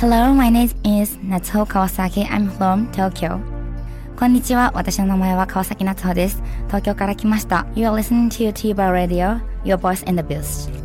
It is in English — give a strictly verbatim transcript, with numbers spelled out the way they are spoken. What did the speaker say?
Hello, my name is Natsuho Kawasaki. I'm from Tokyo. こんにちは。私の名前は川崎夏穂です。東京から来ました。You are listening to TVer Radio, your voice in the booth.